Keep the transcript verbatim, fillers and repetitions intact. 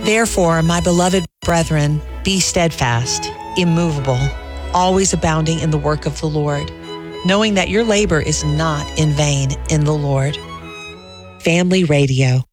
Therefore, my beloved brethren, be steadfast, immovable, always abounding in the work of the Lord, knowing that your labor is not in vain in the Lord. Family Radio.